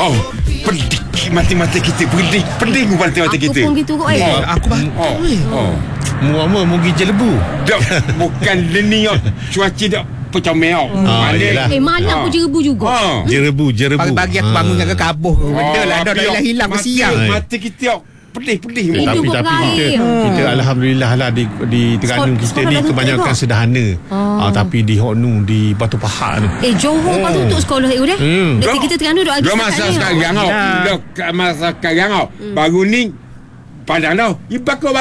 Oh, pedih mata-mata kita. Pedih mata-mata kita. Aku pun gitu kot. Aku batal. Mu pergi jelebu. Dak, bukan leni cuaca dak pecomel. Yelah. Malam pun jerebu juga. Jerebu. Pagi aku bangun dengan kabuh. Benda lah. Dah hilang ke siang. Mata kita pedih. Tapi kita alhamdulillah lah di Terengganu kita ni kebanyakan sederhana. Tapi di Hok Noh, di Batu Pahat tu. Johor pun tutup sekolah dah. Nanti kita Terengganu dah lagi masa sekarang. Masa sekarang baru ni Padang dah. Ibakau